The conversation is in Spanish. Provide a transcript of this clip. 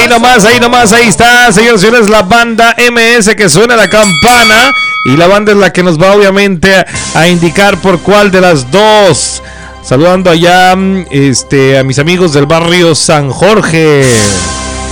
ahí está, señores y señores, la banda MS, que suena la campana. Y la banda es la que nos va obviamente a indicar por cuál de las dos. Saludando allá a mis amigos del barrio San Jorge.